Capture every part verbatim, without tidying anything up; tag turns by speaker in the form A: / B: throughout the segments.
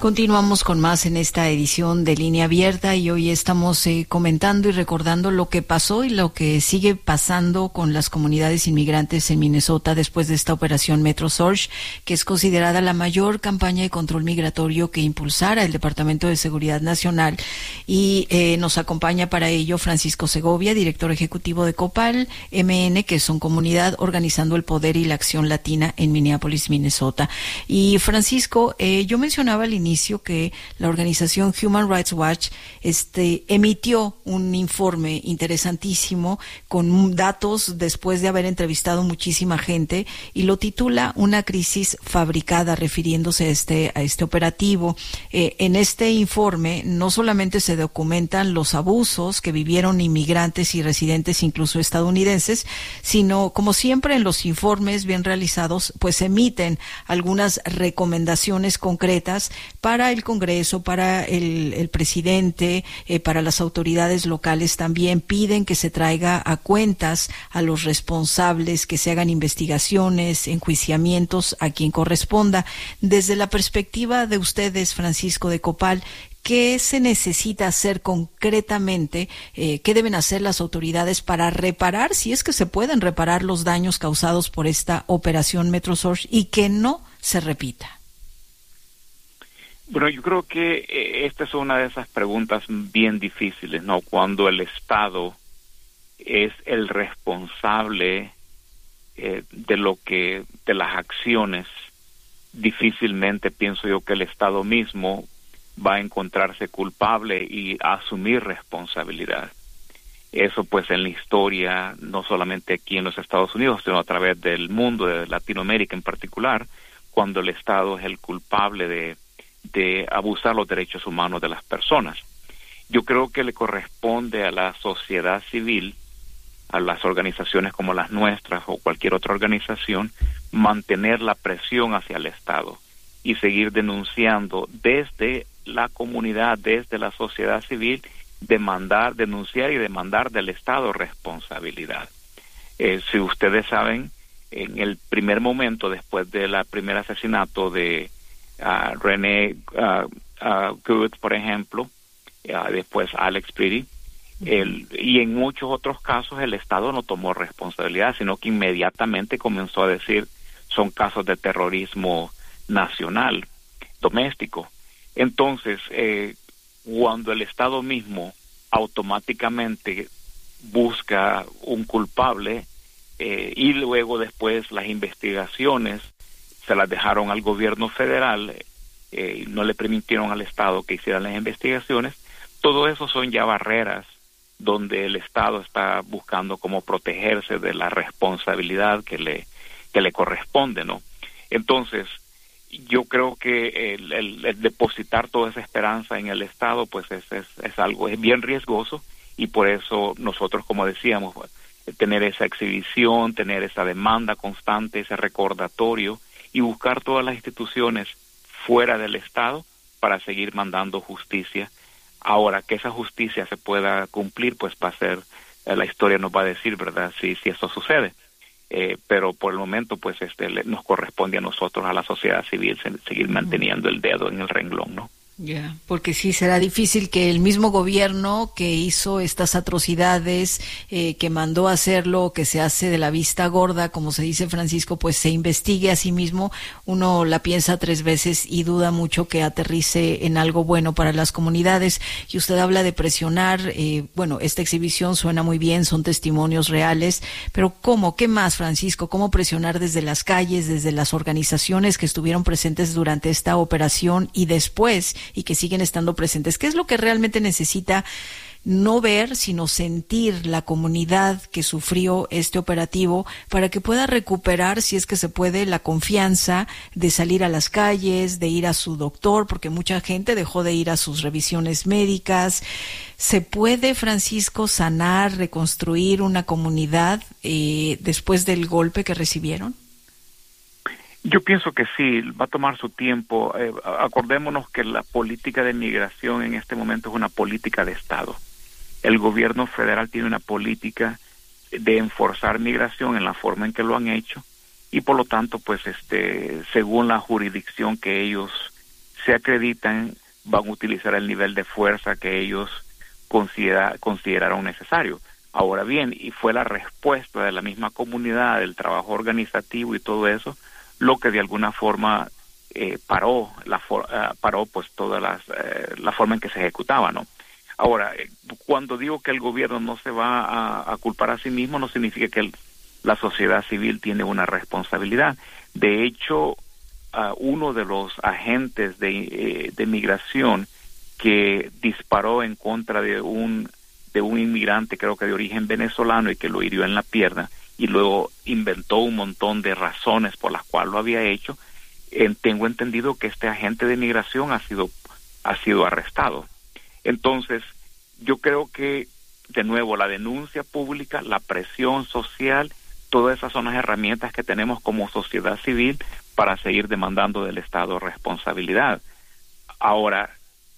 A: Continuamos con más en esta edición de Línea Abierta y hoy estamos eh, comentando y recordando lo que pasó y lo que sigue pasando con las comunidades inmigrantes en Minnesota después de esta operación Metro Surge, que es considerada la mayor campaña de control migratorio que impulsara el Departamento de Seguridad Nacional. Y eh, nos acompaña para ello Francisco Segovia, director ejecutivo de COPAL M N, que son Comunidad Organizando el Poder y la Acción Latina en Minneapolis, Minnesota. Y Francisco, eh, yo mencionaba al inicio que la organización Human Rights Watch este, emitió un informe interesantísimo con datos después de haber entrevistado muchísima gente y lo titula Una crisis fabricada, refiriéndose a este, a este operativo. Eh, en este informe no solamente se documentan los abusos que vivieron inmigrantes y residentes, incluso estadounidenses, sino, como siempre en los informes bien realizados, pues emiten algunas recomendaciones concretas para el Congreso, para el, el presidente, eh, para las autoridades locales también. Piden que se traiga a cuentas a los responsables, que se hagan investigaciones, enjuiciamientos a quien corresponda. Desde la perspectiva de ustedes, Francisco, de COPAL, ¿qué se necesita hacer concretamente? Eh, ¿Qué deben hacer las autoridades para reparar, si es que se pueden reparar, los daños causados por esta operación Metro Surge y que no se repita?
B: Bueno, yo creo que eh, esta es una de esas preguntas bien difíciles, ¿no? Cuando el Estado es el responsable eh, de lo que, de las acciones, difícilmente pienso yo que el Estado mismo va a encontrarse culpable y a asumir responsabilidad. Eso pues en la historia, no solamente aquí en los Estados Unidos, sino a través del mundo, de Latinoamérica en particular, cuando el Estado es el culpable de de abusar los derechos humanos de las personas. Yo creo que le corresponde a la sociedad civil, a las organizaciones como las nuestras o cualquier otra organización, mantener la presión hacia el Estado y seguir denunciando desde la comunidad, desde la sociedad civil, demandar, denunciar y demandar del Estado responsabilidad. Eh, si ustedes saben, en el primer momento, después del primer asesinato de Uh, René uh, uh, Good, por ejemplo, uh, después Alex Pretty, uh-huh. el, y en muchos otros casos el Estado no tomó responsabilidad, sino que inmediatamente comenzó a decir son casos de terrorismo nacional, doméstico. Entonces, eh, cuando el Estado mismo automáticamente busca un culpable eh, y luego después las investigaciones se las dejaron al gobierno federal, eh, no le permitieron al Estado que hicieran las investigaciones. Todo eso son ya barreras donde el Estado está buscando cómo protegerse de la responsabilidad que le que le corresponde, ¿no? Entonces, yo creo que el, el, el depositar toda esa esperanza en el Estado, pues es, es, es algo, es bien riesgoso, y por eso nosotros, como decíamos, tener esa exhibición, tener esa demanda constante, ese recordatorio, y buscar todas las instituciones fuera del Estado para seguir mandando justicia. Ahora, que esa justicia se pueda cumplir, pues va a ser, eh, la historia nos va a decir, ¿verdad?, si, si esto sucede. Eh, pero por el momento, pues este le, nos corresponde a nosotros, a la sociedad civil, se, seguir manteniendo el dedo en el renglón, ¿no?
A: Ya, yeah, porque sí será difícil que el mismo gobierno que hizo estas atrocidades, eh, que mandó a hacerlo, que se hace de la vista gorda, como se dice, Francisco, pues se investigue a sí mismo. Uno la piensa tres veces y duda mucho que aterrice en algo bueno para las comunidades. Y usted habla de presionar, eh, bueno, esta exhibición suena muy bien, son testimonios reales, pero ¿cómo? ¿Qué más, Francisco? ¿Cómo presionar desde las calles, desde las organizaciones que estuvieron presentes durante esta operación y después, y que siguen estando presentes? ¿Qué es lo que realmente necesita no ver, sino sentir la comunidad que sufrió este operativo para que pueda recuperar, si es que se puede, la confianza de salir a las calles, de ir a su doctor, porque mucha gente dejó de ir a sus revisiones médicas? ¿Se puede, Francisco, sanar, reconstruir una comunidad eh, después del golpe que recibieron?
B: Yo pienso que sí, va a tomar su tiempo. Eh, acordémonos que la política de migración en este momento es una política de Estado. El gobierno federal tiene una política de enforzar migración en la forma en que lo han hecho, y por lo tanto, pues este, según la jurisdicción que ellos se acreditan, van a utilizar el nivel de fuerza que ellos considera, consideraron necesario. Ahora bien, y fue la respuesta de la misma comunidad, del trabajo organizativo y todo eso, lo que de alguna forma eh, paró la for, uh, paró pues toda las, eh, la forma en que se ejecutaba, ¿no? Ahora, eh, cuando digo que el gobierno no se va a, a culpar a sí mismo, no significa que el, la sociedad civil tiene una responsabilidad. De hecho, uh, uno de los agentes de, eh, de migración que disparó en contra de un de un inmigrante, creo que de origen venezolano, y que lo hirió en la pierna, y luego inventó un montón de razones por las cuales lo había hecho, eh, tengo entendido que este agente de migración ha sido ha sido arrestado. Entonces, yo creo que, de nuevo, la denuncia pública, la presión social, todas esas son las herramientas que tenemos como sociedad civil para seguir demandando del Estado responsabilidad. Ahora,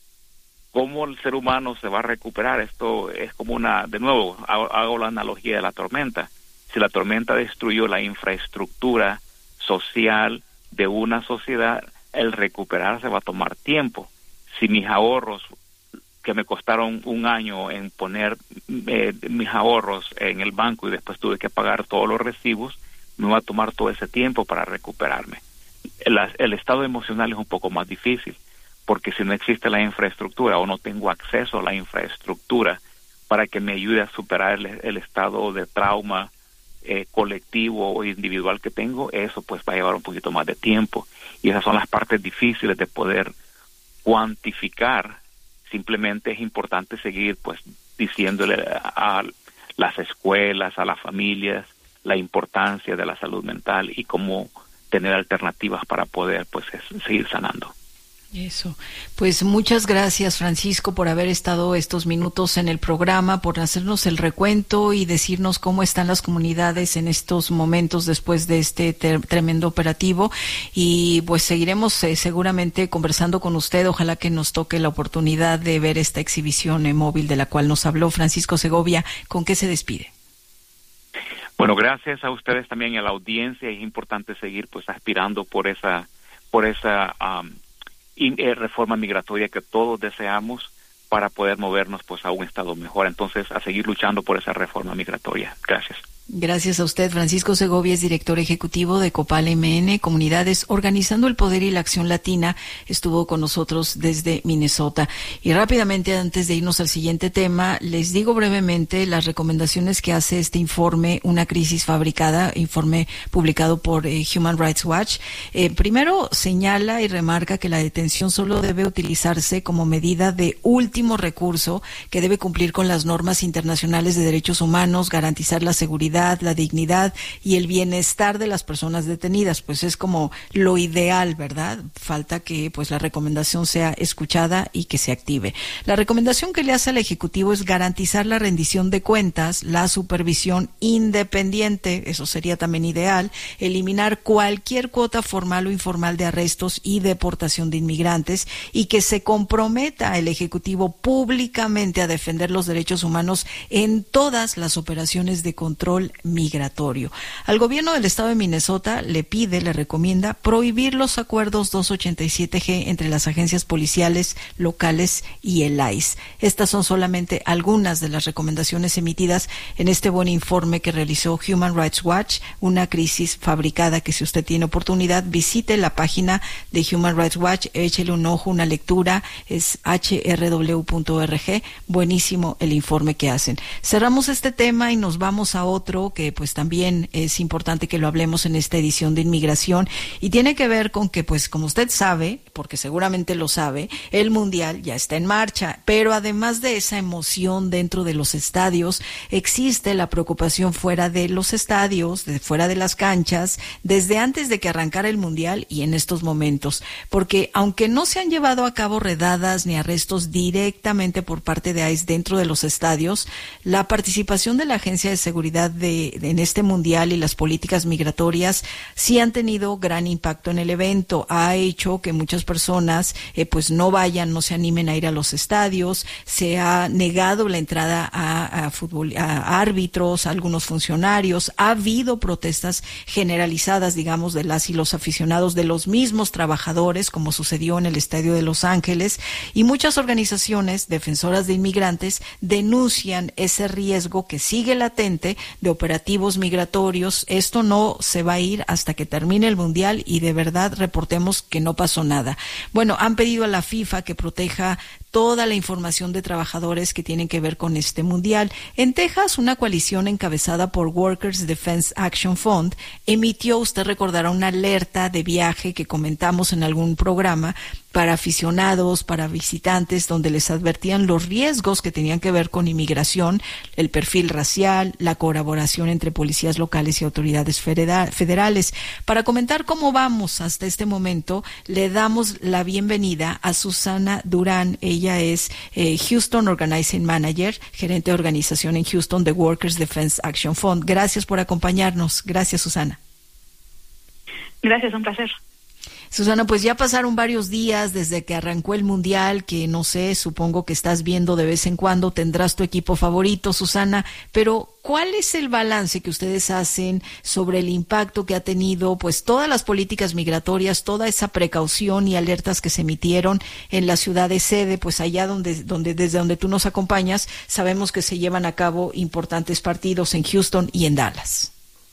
B: ¿cómo el ser humano se va a recuperar? Esto es como una, de nuevo, hago, hago la analogía de la tormenta. Si la tormenta destruyó la infraestructura social de una sociedad, el recuperarse va a tomar tiempo. Si mis ahorros, que me costaron un año en poner eh, mis ahorros en el banco y después tuve que pagar todos los recibos, me va a tomar todo ese tiempo para recuperarme. El, el estado emocional es un poco más difícil, porque si no existe la infraestructura o no tengo acceso a la infraestructura para que me ayude a superar el, el estado de trauma eh, colectivo o individual que tengo, eso pues va a llevar un poquito más de tiempo. Y esas son las partes difíciles de poder cuantificar. Simplemente es importante seguir pues diciéndole a, a las escuelas, a las familias, la importancia de la salud mental y cómo tener alternativas para poder pues es, seguir sanando.
A: Eso. Pues muchas gracias, Francisco, por haber estado estos minutos en el programa, por hacernos el recuento y decirnos cómo están las comunidades en estos momentos después de este ter- tremendo operativo. Y pues seguiremos eh, seguramente conversando con usted. Ojalá que nos toque la oportunidad de ver esta exhibición eh, móvil de la cual nos habló Francisco Segovia. ¿Con qué se despide?
B: Bueno, gracias a ustedes también y a la audiencia. Es importante seguir pues aspirando por esa, por esa um, y eh, reforma migratoria que todos deseamos para poder movernos pues a un estado mejor. Entonces, a seguir luchando por esa reforma migratoria. Gracias.
A: Gracias a usted. Francisco Segovia es director ejecutivo de Copal M N, Comunidades Organizando el Poder y la Acción Latina. Estuvo con nosotros desde Minnesota. Y rápidamente, antes de irnos al siguiente tema, les digo brevemente las recomendaciones que hace este informe, Una crisis fabricada, informe publicado por eh, Human Rights Watch. Eh, primero, señala y remarca que la detención solo debe utilizarse como medida de último recurso, que debe cumplir con las normas internacionales de derechos humanos, garantizar la seguridad, la dignidad y el bienestar de las personas detenidas. Pues es como lo ideal, ¿verdad? Falta que pues la recomendación sea escuchada y que se active. La recomendación que le hace al Ejecutivo es garantizar la rendición de cuentas, la supervisión independiente, eso sería también ideal, eliminar cualquier cuota formal o informal de arrestos y deportación de inmigrantes, y que se comprometa el Ejecutivo públicamente a defender los derechos humanos en todas las operaciones de control migratorio. Al gobierno del estado de Minnesota le pide, le recomienda prohibir los acuerdos doscientos ochenta y siete G entre las agencias policiales locales y el I C E. Estas son solamente algunas de las recomendaciones emitidas en este buen informe que realizó Human Rights Watch, Una crisis fabricada, que si usted tiene oportunidad visite la página de Human Rights Watch, échele un ojo, una lectura, es h r w punto org. Buenísimo el informe que hacen. Cerramos este tema y nos vamos a otro que pues también es importante que lo hablemos en esta edición de Inmigración, y tiene que ver con que pues como usted sabe, porque seguramente lo sabe, el Mundial ya está en marcha, pero además de esa emoción dentro de los estadios, existe la preocupación fuera de los estadios, de fuera de las canchas, desde antes de que arrancara el Mundial y en estos momentos, porque aunque no se han llevado a cabo redadas ni arrestos directamente por parte de I C E dentro de los estadios, la participación de la Agencia de Seguridad de, de en este mundial y las políticas migratorias sí han tenido gran impacto en el evento. Ha hecho que muchas personas eh, pues no vayan, no se animen a ir a los estadios. Se ha negado la entrada a, a fútbol, a árbitros, a algunos funcionarios. Ha habido protestas generalizadas, digamos, de las y los aficionados, de los mismos trabajadores, como sucedió en el Estadio de Los Ángeles, y muchas organizaciones defensoras de inmigrantes denuncian ese riesgo que sigue latente de operativos migratorios. Esto no se va a ir hasta que termine el Mundial y de verdad reportemos que no pasó nada. Bueno, han pedido a la FIFA que proteja toda la información de trabajadores que tienen que ver con este mundial. En Texas, una coalición encabezada por Workers Defense Action Fund emitió, usted recordará, una alerta de viaje que comentamos en algún programa para aficionados, para visitantes, donde les advertían los riesgos que tenían que ver con inmigración, el perfil racial, la colaboración entre policías locales y autoridades federales. Para comentar cómo vamos hasta este momento, le damos la bienvenida a Susana Durán. Ella es eh, Houston Organizing Manager, gerente de organización en Houston de Workers Defense Action Fund. Gracias por acompañarnos. Gracias, Susana.
C: Gracias, un placer.
A: Susana, pues ya pasaron varios días desde que arrancó el Mundial, que no sé, supongo que estás viendo de vez en cuando, tendrás tu equipo favorito, Susana, pero ¿cuál es el balance que ustedes hacen sobre el impacto que ha tenido pues todas las políticas migratorias, toda esa precaución y alertas que se emitieron en la ciudad de sede, pues allá donde, donde desde donde tú nos acompañas, sabemos que se llevan a cabo importantes partidos en Houston y en Dallas?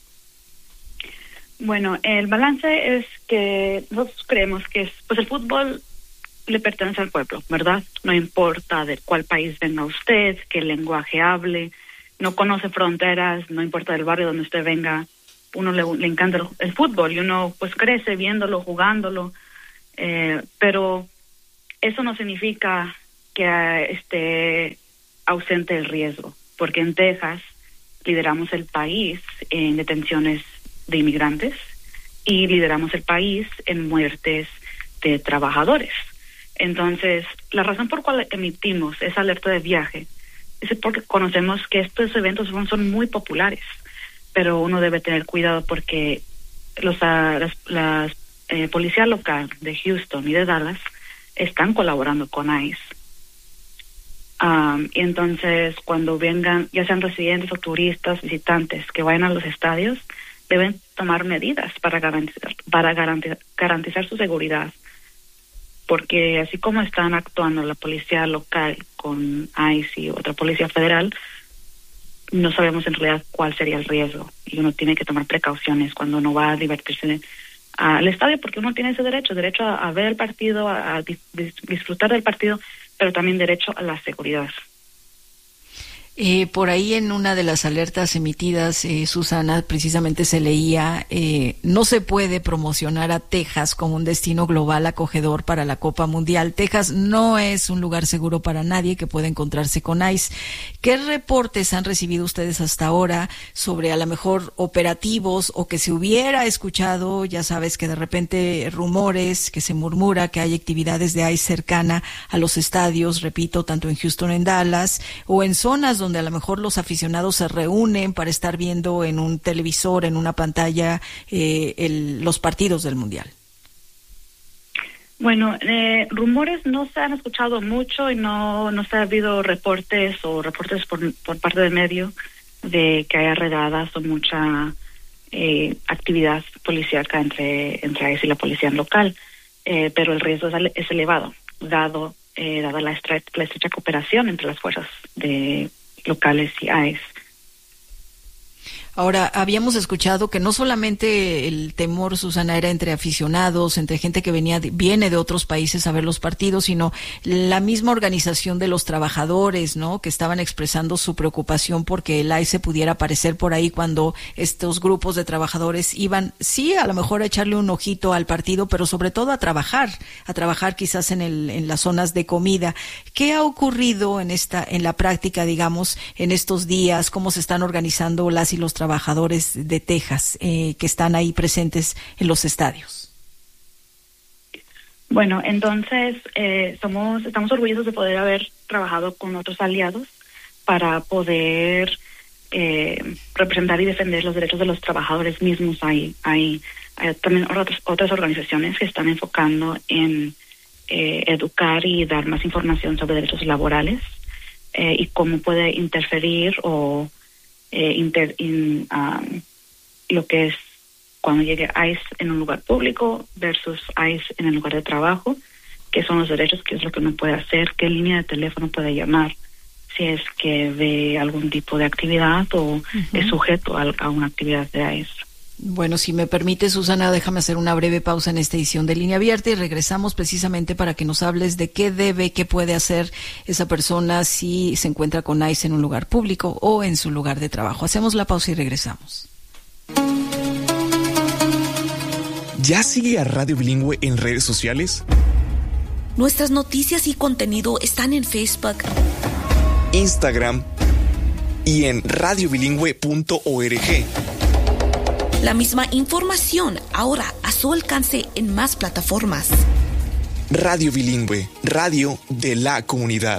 C: Bueno, el balance es que nosotros creemos que es, pues el fútbol le pertenece al pueblo, ¿verdad? No importa de cuál país venga usted, qué lenguaje hable, no conoce fronteras, no importa del barrio donde usted venga, uno le, le encanta el, el fútbol y uno pues crece viéndolo, jugándolo, eh, pero eso no significa que uh, esté ausente el riesgo, porque en Texas lideramos el país en detenciones de inmigrantes y lideramos el país en muertes de trabajadores. Entonces, la razón por cual emitimos esa alerta de viaje es porque conocemos que estos eventos son, son muy populares, pero uno debe tener cuidado porque los uh, las, las eh, policía local de Houston y de Dallas están colaborando con ICE. Um, y entonces, cuando vengan, ya sean residentes o turistas, visitantes que vayan a los estadios, deben tomar medidas para garantizar, para garantizar, garantizar su seguridad, porque así como están actuando la policía local con ICE y otra policía federal, no sabemos en realidad cuál sería el riesgo y uno tiene que tomar precauciones cuando uno va a divertirse al estadio, porque uno tiene ese derecho, derecho a, a ver el partido, a, a dis, disfrutar del partido, pero también derecho a la seguridad.
A: Eh, por ahí en una de las alertas emitidas, eh, Susana, precisamente se leía, eh, no se puede promocionar a Texas como un destino global acogedor para la Copa Mundial. Texas no es un lugar seguro para nadie que pueda encontrarse con ICE. ¿Qué reportes han recibido ustedes hasta ahora sobre a lo mejor operativos o que se hubiera escuchado, ya sabes que de repente rumores, que se murmura que hay actividades de ICE cercana a los estadios, repito, tanto en Houston, en Dallas, o en zonas donde donde a lo mejor los aficionados se reúnen para estar viendo en un televisor, en una pantalla, eh, el, los partidos del Mundial?
C: Bueno, eh, rumores no se han escuchado mucho y no, no se ha habido reportes o reportes por, por parte del medio de que haya redadas o mucha eh, actividad policíaca entre, entre ICE y la policía local, eh, pero el riesgo es, es elevado, dado, eh, dada la, estre la estrecha cooperación entre las fuerzas de locales y ICE.
A: Ahora, habíamos escuchado que no solamente el temor, Susana, era entre aficionados, entre gente que venía de, viene de otros países a ver los partidos, sino la misma organización de los trabajadores, ¿no?, que estaban expresando su preocupación porque el ICE pudiera aparecer por ahí cuando estos grupos de trabajadores iban, sí, a lo mejor a echarle un ojito al partido, pero sobre todo a trabajar, a trabajar quizás en el, en las zonas de comida. ¿Qué ha ocurrido en esta, en la práctica, digamos, en estos días? ¿Cómo se están organizando las y los trabajadores? trabajadores de Texas eh, que están ahí presentes en los estadios?
C: Bueno, entonces eh, somos estamos orgullosos de poder haber trabajado con otros aliados para poder eh, representar y defender los derechos de los trabajadores mismos. Hay, hay, hay también otras, otras organizaciones que están enfocando en eh, educar y dar más información sobre derechos laborales eh, y cómo puede interferir o eh, inter, in, um, lo que es cuando llegue ICE en un lugar público versus ICE en el lugar de trabajo, qué son los derechos, qué es lo que uno puede hacer, qué línea de teléfono puede llamar si es que ve algún tipo de actividad o uh-huh. es sujeto a, a una actividad de ICE.
A: Bueno, si me permite, Susana, déjame hacer una breve pausa en esta edición de Línea Abierta y regresamos precisamente para que nos hables de qué debe, qué puede hacer esa persona si se encuentra con ICE en un lugar público o en su lugar de trabajo. Hacemos la pausa y regresamos.
D: ¿Ya sigue a Radio Bilingüe en redes sociales?
E: Nuestras noticias y contenido están en Facebook,
D: Instagram y en radio bilingüe punto org.
E: La misma información ahora a su alcance en más plataformas.
D: Radio Bilingüe, radio de la comunidad.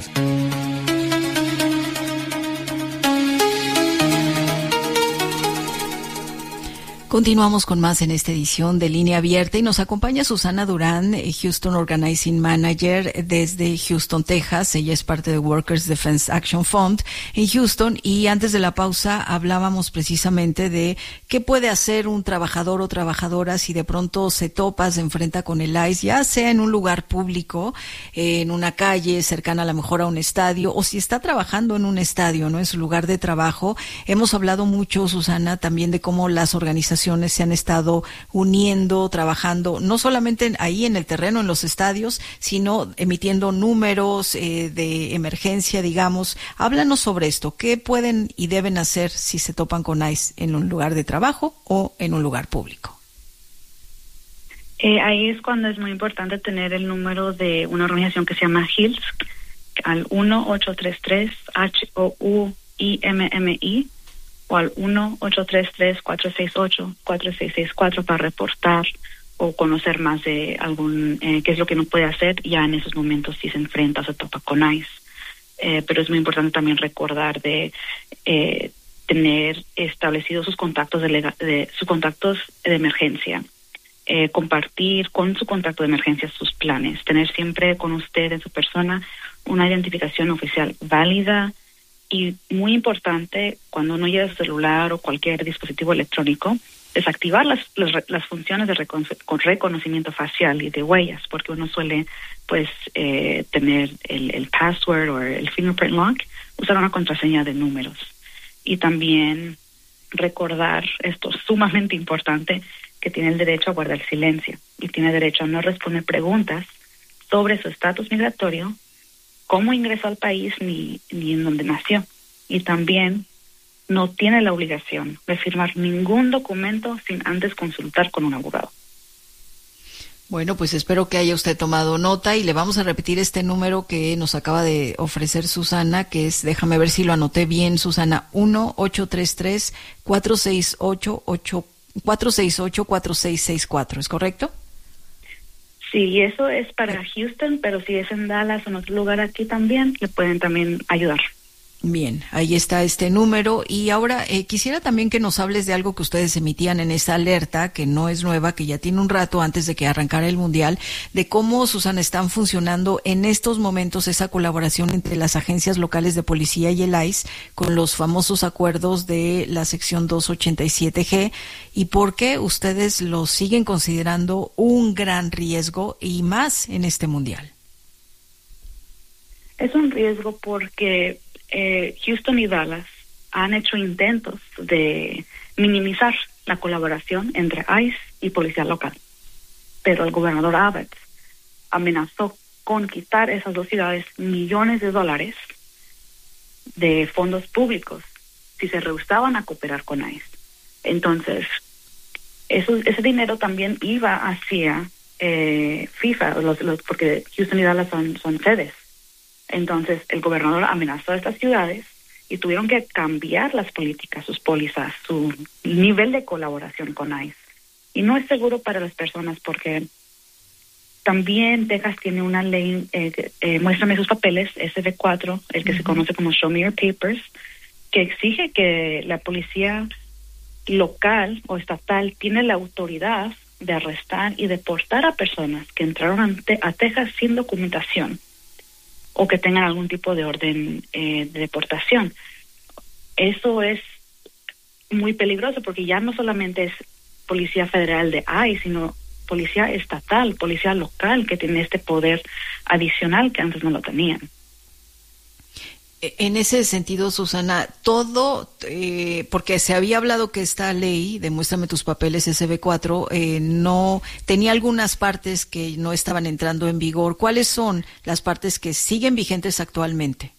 A: Continuamos con más en esta edición de Línea Abierta y nos acompaña Susana Durán, Houston Organizing Manager desde Houston, Texas. Ella es parte de Workers Defense Action Fund en Houston y antes de la pausa hablábamos precisamente de qué puede hacer un trabajador o trabajadora si de pronto se topa, se enfrenta con el ICE, ya sea en un lugar público, eh, en una calle cercana a lo mejor a un estadio o si está trabajando en un estadio, ¿no? En su lugar de trabajo. Hemos hablado mucho, Susana, también de cómo las organizaciones se han estado uniendo, trabajando, no solamente ahí en el terreno, en los estadios, sino emitiendo números eh, de emergencia, digamos. Háblanos sobre esto. ¿Qué pueden y deben hacer si se topan con ICE en un lugar de trabajo o en un lugar público?
C: Eh, ahí es cuando es muy importante tener el número de una organización que se llama H I L S, al uno ocho tres tres H O U I M M I, o al uno ocho tres tres cuatro seis ocho cuatro seis seis cuatro para reportar o conocer más de algún, eh, qué es lo que uno puede hacer ya en esos momentos si se enfrenta o se topa con ICE. Eh, pero es muy importante también recordar de eh, tener establecidos sus contactos de, lega- de sus contactos de emergencia, eh, compartir con su contacto de emergencia sus planes, tener siempre con usted en su persona una identificación oficial válida. Y muy importante, cuando uno lleva su celular o cualquier dispositivo electrónico, desactivar las, las, las funciones de recon, con reconocimiento facial y de huellas, porque uno suele pues eh, tener el, el password o el fingerprint lock, usar una contraseña de números. Y también recordar, esto es sumamente importante, que tiene el derecho a guardar silencio y tiene derecho a no responder preguntas sobre su estatus migratorio, cómo ingresó al país ni, ni en dónde nació. Y también no tiene la obligación de firmar ningún documento sin antes consultar con un abogado.
A: Bueno, pues espero que haya usted tomado nota y le vamos a repetir este número que nos acaba de ofrecer Susana, que es, déjame ver si lo anoté bien, Susana, uno ocho tres tres cuatro seis ocho cuatro seis seis cuatro, ¿es correcto?
C: Sí, eso es para Houston, pero si es en Dallas o en otro lugar aquí también, le pueden también ayudar.
A: Bien, ahí está este número. Y ahora eh, quisiera también que nos hables de algo que ustedes emitían en esa alerta, que no es nueva, que ya tiene un rato antes de que arrancara el Mundial, de cómo, Susana, están funcionando en estos momentos esa colaboración entre las agencias locales de policía y el ICE con los famosos acuerdos de la sección doscientos ochenta y siete G y por qué ustedes los siguen considerando un gran riesgo y más en este Mundial.
C: Es un riesgo porque Eh, Houston y Dallas han hecho intentos de minimizar la colaboración entre ICE y policía local, pero el gobernador Abbott amenazó con quitar esas dos ciudades millones de dólares de fondos públicos si se rehusaban a cooperar con ICE. Entonces, eso, ese dinero también iba hacia eh, FIFA, los, los, porque Houston y Dallas son, son sedes. Entonces, el gobernador amenazó a estas ciudades y tuvieron que cambiar las políticas, sus pólizas, su nivel de colaboración con ICE. Y no es seguro para las personas porque también Texas tiene una ley, eh, eh, muéstrame sus papeles, S B cuatro, el que uh-huh. se conoce como Show Me Your Papers, que exige que la policía local o estatal tiene la autoridad de arrestar y deportar a personas que entraron ante, a Texas sin documentación o que tengan algún tipo de orden eh, de deportación. Eso es muy peligroso porque ya no solamente es policía federal de I C E, sino policía estatal, policía local que tiene este poder adicional que antes no lo tenían.
A: En ese sentido, Susana, todo, eh, porque se había hablado que esta ley, Demuéstrame tus papeles, S B cuatro, eh, no tenía algunas partes que no estaban entrando en vigor. ¿Cuáles son las partes que siguen vigentes actualmente?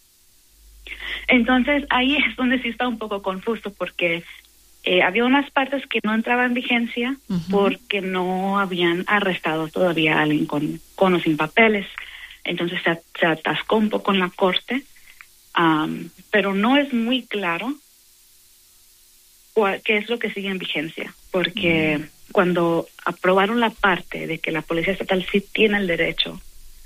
C: Entonces, ahí es donde sí está un poco confuso, porque eh, había unas partes que no entraban en vigencia uh-huh. porque no habían arrestado todavía a alguien con, con o sin papeles. Entonces se, se atascó un poco en la corte. Um, pero no es muy claro cuál, qué es lo que sigue en vigencia, porque mm. cuando aprobaron la parte de que la policía estatal sí tiene el derecho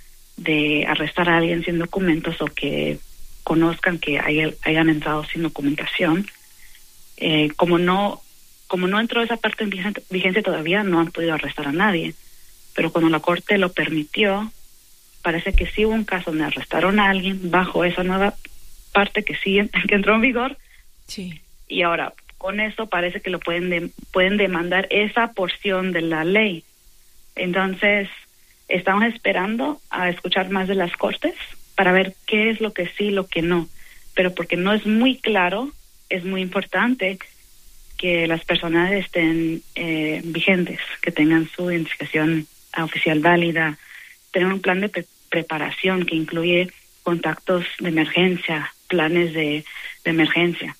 C: de arrestar a alguien sin documentos o que conozcan que hay, hayan entrado sin documentación, eh, como no como no entró esa parte en vigencia, vigencia todavía, no han podido arrestar a nadie, pero cuando la corte lo permitió, parece que sí hubo un caso donde arrestaron a alguien bajo esa nueva parte que sí que entró en vigor.
A: Sí.
C: Y ahora con eso parece que lo pueden de, pueden demandar esa porción de la ley. Entonces estamos esperando a escuchar más de las cortes para ver qué es lo que sí, lo que no. Pero porque no es muy claro, es muy importante que las personas estén eh, vigentes, que tengan su identificación oficial válida, tener un plan de pre- preparación que incluye contactos de emergencia, planes de, de emergencia.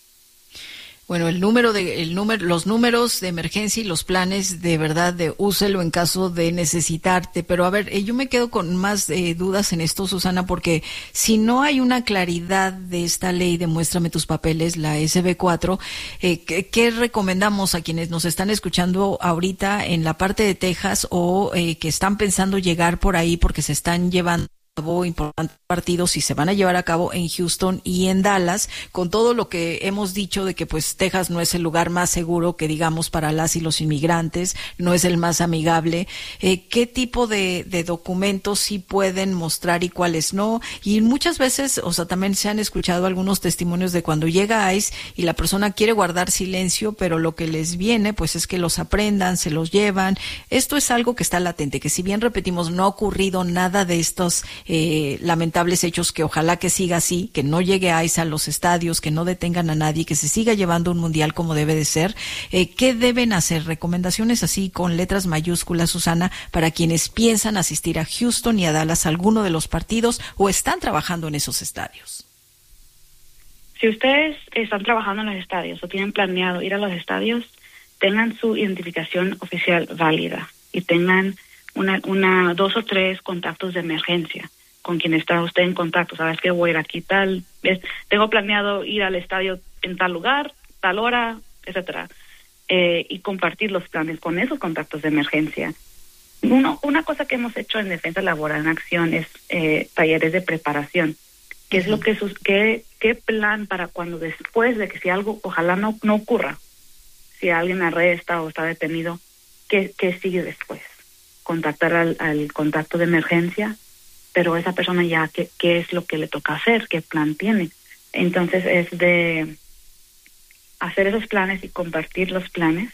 A: Bueno, el número de el número los números de emergencia y los planes de verdad de úselo en caso de necesitarte, pero a ver, eh, yo me quedo con más eh, dudas en esto, Susana, porque si no hay una claridad de esta ley, Demuéstrame tus papeles, la S B cuatro, eh, ¿qué, qué recomendamos a quienes nos están escuchando ahorita en la parte de Texas o eh, que están pensando llegar por ahí porque se están llevando importantes partidos y se van a llevar a cabo en Houston y en Dallas, con todo lo que hemos dicho de que pues Texas no es el lugar más seguro que digamos para las y los inmigrantes, no es el más amigable? Eh, ¿qué tipo de, de documentos sí pueden mostrar y cuáles no? Y muchas veces, o sea, también se han escuchado algunos testimonios de cuando llega ICE y la persona quiere guardar silencio, pero lo que les viene pues es que los aprendan, se los llevan. Esto es algo que está latente, que si bien repetimos no ha ocurrido nada de estos Eh, lamentables hechos, que ojalá que siga así, que no llegue ICE a los estadios, que no detengan a nadie, que se siga llevando un mundial como debe de ser. Eh, ¿Qué deben hacer? Recomendaciones así con letras mayúsculas, Susana, para quienes piensan asistir a Houston y a Dallas a alguno de los partidos o están trabajando en esos estadios.
C: Si ustedes están trabajando en los estadios o tienen planeado ir a los estadios, tengan su identificación oficial válida y tengan Una, una, dos o tres contactos de emergencia con quien está usted en contacto. Sabes que voy a ir aquí tal, es, tengo planeado ir al estadio en tal lugar, tal hora, etcétera, eh, y compartir los planes con esos contactos de emergencia. Uno, una cosa que hemos hecho en Defensa Laboral en Acción es eh, talleres de preparación. ¿Qué es lo que sus, qué, qué plan para cuando después de que si algo, ojalá no, no ocurra, si alguien arresta o está detenido, qué, qué sigue después? Contactar al, al contacto de emergencia, pero esa persona ya qué, qué es lo que le toca hacer, qué plan tiene. Entonces es de hacer esos planes y compartir los planes,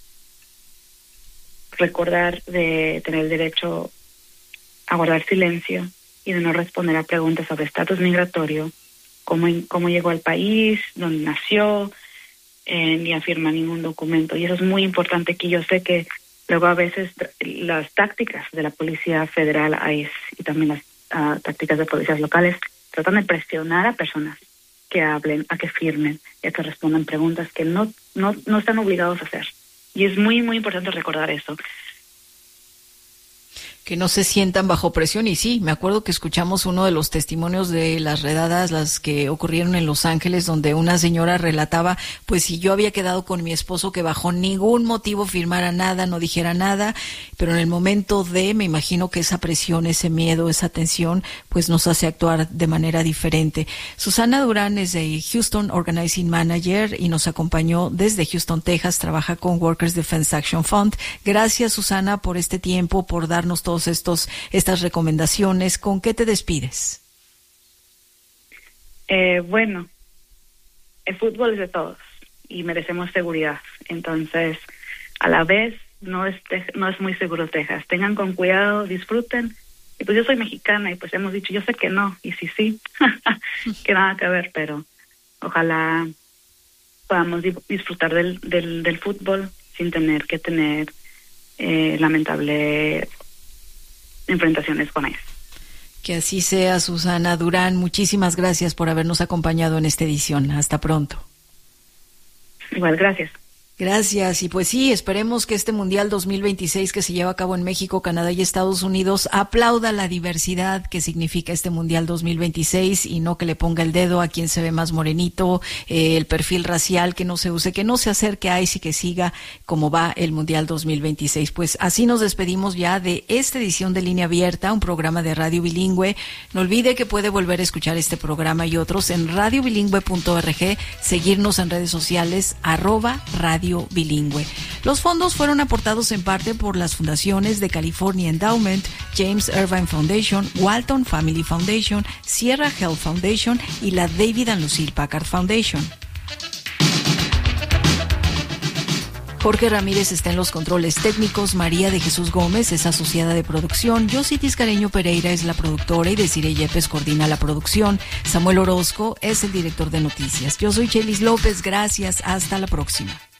C: recordar de tener el derecho a guardar silencio y de no responder a preguntas sobre estatus migratorio, cómo, cómo llegó al país, dónde nació, eh, ni afirma ningún documento. Y eso es muy importante, que yo sé que luego a veces las tácticas de la Policía Federal ICE y también las uh, tácticas de policías locales tratan de presionar a personas que hablen, a que firmen y a que respondan preguntas que no, no, no están obligados a hacer. Y es muy, muy importante recordar eso.
A: Que no se sientan bajo presión. Y sí, me acuerdo que escuchamos uno de los testimonios de las redadas, las que ocurrieron en Los Ángeles, donde una señora relataba, pues si yo había quedado con mi esposo que bajo ningún motivo firmara nada, no dijera nada, pero en el momento de, me imagino que esa presión, ese miedo, esa tensión, pues nos hace actuar de manera diferente. Susana Durán es de Houston Organizing Manager y nos acompañó desde Houston, Texas, trabaja con Workers Defense Action Fund. Gracias, Susana, por este tiempo, por darnos todo estos estas recomendaciones. ¿Con qué te despides?
C: Eh, bueno, el fútbol es de todos y merecemos seguridad. Entonces, a la vez, no es no es muy seguro Texas. Tengan con cuidado, disfruten. Y pues yo soy mexicana y pues hemos dicho, yo sé que no, y sí, sí, que nada que ver, pero ojalá podamos disfrutar del, del, del fútbol sin tener que tener eh, lamentable enfrentaciones con ellos.
A: Que así sea, Susana Durán. Muchísimas gracias por habernos acompañado en esta edición. Hasta pronto.
C: Igual, gracias.
A: Gracias. Y pues sí, esperemos que este Mundial dos mil veintiséis que se lleva a cabo en México, Canadá y Estados Unidos aplauda la diversidad que significa este Mundial dos mil veintiséis y no que le ponga el dedo a quien se ve más morenito, eh, el perfil racial que no se use, que no se acerque a ICE y que siga como va el Mundial dos mil veintiséis. Pues así nos despedimos ya de esta edición de Línea Abierta, un programa de Radio Bilingüe. No olvide que puede volver a escuchar este programa y otros en radio bilingüe punto org, seguirnos en redes sociales, arroba radio Bilingüe. Los fondos fueron aportados en parte por las fundaciones de California Endowment, James Irvine Foundation, Walton Family Foundation, Sierra Health Foundation y la David and Lucille Packard Foundation. Jorge Ramírez está en los controles técnicos, María de Jesús Gómez es asociada de producción, Yossi Tiscareño Pereira es la productora y Desiree Yepes coordina la producción, Samuel Orozco es el director de noticias. Yo soy Chelis López, gracias, hasta la próxima.